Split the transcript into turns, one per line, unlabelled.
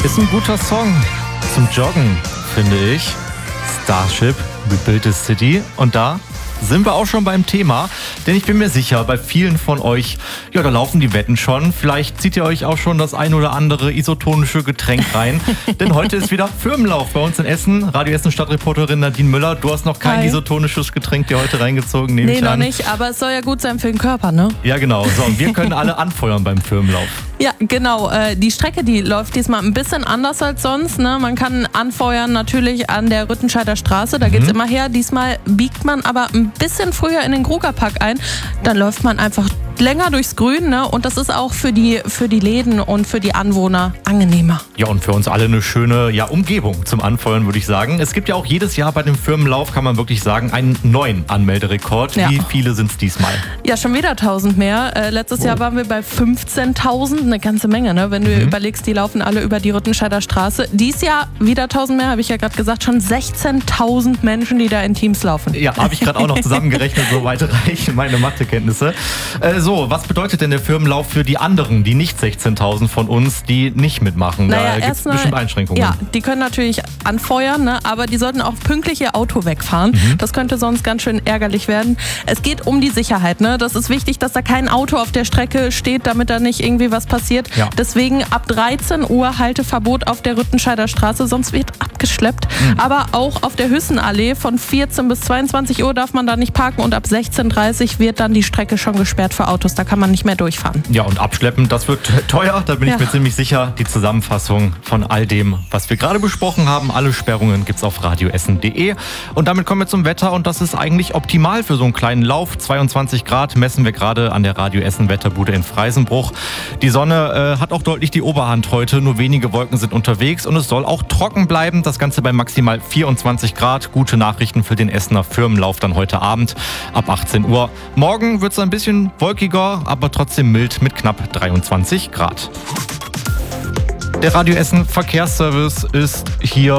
Ist ein guter Song zum Joggen, finde ich. Starship, We Built a City. Und da sind wir auch schon beim Thema, denn ich bin mir sicher, bei vielen von euch, ja, da laufen die Wetten schon. Vielleicht zieht ihr euch auch schon das ein oder andere isotonische Getränk rein, denn heute ist wieder Firmenlauf bei uns in Essen. Radio Essen Stadtreporterin Nadine Müller, du hast noch kein isotonisches Getränk dir heute reingezogen, nehme ich an.
Nee, noch nicht, aber es soll ja gut sein für den Körper, ne?
Ja, genau. So, und wir können alle anfeuern beim Firmenlauf.
Ja, genau. Die Strecke, die läuft diesmal ein bisschen anders als sonst. Ne? Man kann anfeuern natürlich an der Rüttenscheider Straße, da geht's immer her. Diesmal biegt man aber ein bisschen früher in den Krugerpark ein. Dann läuft man einfach länger durchs Grün, ne? Und das ist auch für die Läden und für die Anwohner angenehmer.
Ja, und für uns alle eine schöne Umgebung zum Anfeuern, würde ich sagen. Es gibt ja auch jedes Jahr bei dem Firmenlauf, kann man wirklich sagen, einen neuen Anmelderekord.
Ja.
Wie viele sind es diesmal?
Ja, schon wieder 1000 mehr. Letztes Jahr waren wir bei 15.000, eine ganze Menge, ne? Wenn du überlegst, die laufen alle über die Rüttenscheider Straße. Dies Jahr wieder 1000 mehr, habe ich ja gerade gesagt, schon 16.000 Menschen, die da in Teams laufen.
Ja, habe ich gerade auch noch zusammengerechnet, so weit reichen meine Mathekenntnisse. So, was bedeutet denn der Firmenlauf für die anderen, die nicht 16.000 von uns, die nicht mitmachen? Da gibt es bestimmt Einschränkungen.
Ja, die können natürlich anfeuern, ne? Aber die sollten auch pünktlich ihr Auto wegfahren. Das könnte sonst ganz schön ärgerlich werden. Es geht um die Sicherheit, ne? Das ist wichtig, dass da kein Auto auf der Strecke steht, damit da nicht irgendwie was passiert.
Ja.
Deswegen ab 13 Uhr Halteverbot auf der Rüttenscheider Straße, sonst wird abgeschleppt. Aber auch auf der Hüssenallee von 14 bis 22 Uhr darf man da nicht parken und ab 16.30 Uhr wird dann die Strecke schon gesperrt für Autos. Da kann man nicht mehr durchfahren.
Ja, und abschleppen, das wird teuer, da bin ich mir ziemlich sicher. Die Zusammenfassung von all dem, was wir gerade besprochen haben, alle Sperrungen gibt's auf radioessen.de. Und damit kommen wir zum Wetter und das ist eigentlich optimal für so einen kleinen Lauf. 22 Grad messen wir gerade an der Radio Essen Wetterbude in Freisenbruch. Die Sonne hat auch deutlich die Oberhand heute, nur wenige Wolken sind unterwegs und es soll auch trocken bleiben. Das Ganze bei maximal 24 Grad. Gute Nachrichten für den Essener Firmenlauf dann heute Abend ab 18 Uhr. Morgen wird's ein bisschen wolkiger, aber trotzdem mild mit knapp 23 Grad. Der Radio Essen Verkehrsservice ist hier